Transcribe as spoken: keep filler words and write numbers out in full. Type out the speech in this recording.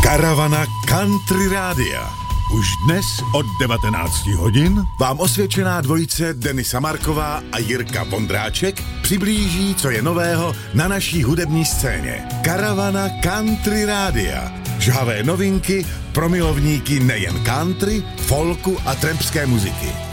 Karavana Country Rádia. Už dnes od devatenácti hodin vám osvědčená dvojice Denisa Marková a Jirka Vondráček přiblíží, co je nového na naší hudební scéně. Karavana Country Rádia. Žhavé novinky pro milovníky nejen country, folku a trampské muziky.